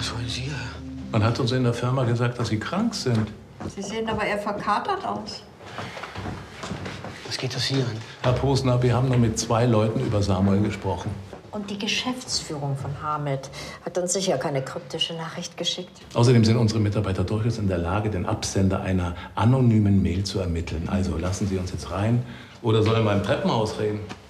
Was wollen Sie? Man hat uns in der Firma gesagt, dass Sie krank sind. Sie sehen aber eher verkatert aus. Was geht das hier an? Herr Posner, wir haben nur mit 2 Leuten über Samuel gesprochen. Und die Geschäftsführung von Hamed hat uns sicher keine kryptische Nachricht geschickt. Außerdem sind unsere Mitarbeiter durchaus in der Lage, den Absender einer anonymen Mail zu ermitteln. Also lassen Sie uns jetzt rein oder sollen wir im Treppenhaus reden?